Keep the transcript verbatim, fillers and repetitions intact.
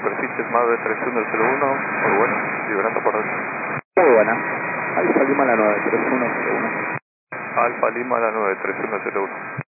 superficie nueve tres uno cero uno, muy bueno, liberando por dentro. Muy buena. Alfa Lima la nueve tres uno cero uno. Alfa Lima la nueve tres uno cero uno.